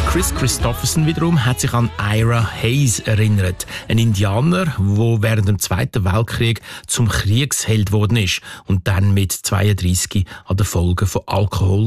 Chris Christopherson wiederum hat sich an Ira Hayes erinnert, ein Indianer, der während dem Zweiten Weltkrieg zum Kriegsheld geworden ist und dann mit 32 an den Folgen von Alkohol